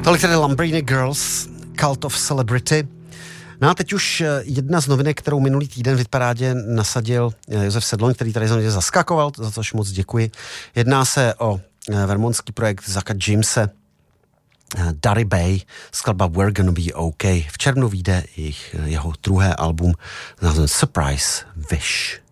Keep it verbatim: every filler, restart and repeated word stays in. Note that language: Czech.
Tolik tedy Lambrini Girls, Cult of Celebrity. No a teď už jedna z novinek, kterou minulý týden v Hitparádě nasadil Josef Sedloň, který tady za mě zaskakoval, za což moc děkuji. Jedná se o vermontský projekt Zacka Jamese, Darry Bay, skladba We're Gonna Be OK. V červnu vyjde jejich, jeho druhé album s názvem Surprise Wish.